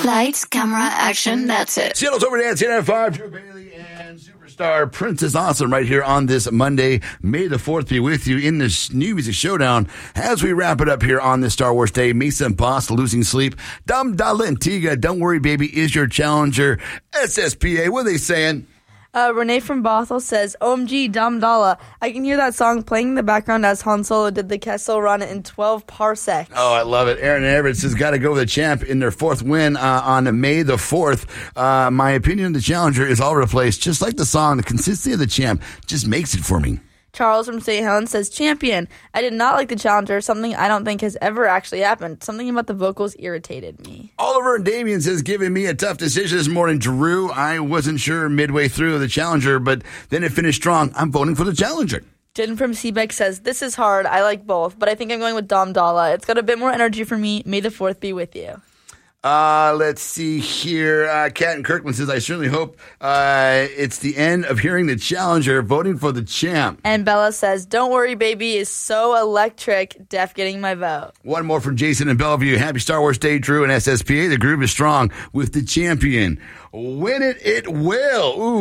Lights, camera, action, that's it. Seattle's Over Dance, 10.5, Drew Bailey and superstar Princess Awesome right here on this Monday. May the 4th be with you in this New Music Showdown as we wrap it up here on this Star Wars Day. Mesa and Boss, Losing Sleep. Dum Dalla and Tiga, Don't Worry Baby is your challenger. SSPA, what are they saying? Renee from Bothell says, OMG, Dum Dalla. I can hear that song playing in the background as Han Solo did the Kessel Run in 12 parsecs. Oh, I love it. Aaron Everett says, got to go with the champ in their fourth win on May the 4th. My opinion of the challenger is all over the place. Just like the song, the consistency of the champ just makes it for me. Charles from St. Helens says, champion. I did not like the challenger, something I don't think has ever actually happened. Something about the vocals irritated me. Oliver and Damien says, giving me a tough decision this morning. Drew, I wasn't sure midway through the challenger, but then it finished strong. I'm voting for the challenger. Jen from Seebeck says, this is hard. I like both, but I think I'm going with Dum Dalla. It's got a bit more energy for me. May the 4th be with you. Let's see here. Kat and Kirkman says, I certainly hope it's the end of hearing the challenger, voting for the champ. And Bella says, don't worry, baby is so electric. Def getting my vote. One more from Jason and Bellevue. Happy Star Wars Day, Drew and SSPA. The groove is strong with the champion. Win it, it will. Ooh,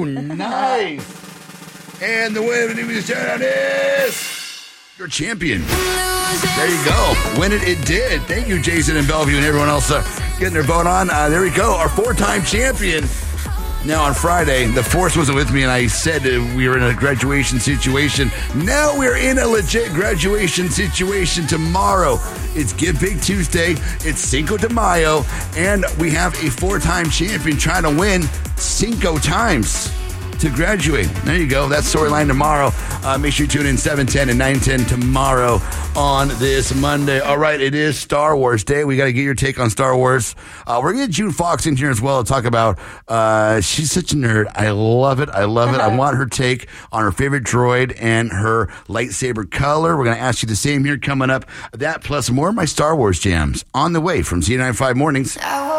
nice. And the winner of the New Music Showdown is your champion. There you go. Win it, it did. Thank you, Jason and Bellevue and everyone else getting their vote on. There we go. Our 4-time champion. Now on Friday, the Force wasn't with me, and I said we were in a graduation situation. Now we're in a legit graduation situation tomorrow. It's Give Big Tuesday. It's Cinco de Mayo, and we have a 4-time champion trying to win 5 times to graduate. There you go. That's storyline tomorrow. Make sure you tune in 7:10 and 9:10 tomorrow on this Monday. All right, it is Star Wars Day. We got to get your take on Star Wars. We're going to get June Fox in here as well to talk about. She's such a nerd. I love it. I love it. I want her take on her favorite droid and her lightsaber color. We're going to ask you the same here coming up. That plus more of my Star Wars jams on the way from Z95 Mornings.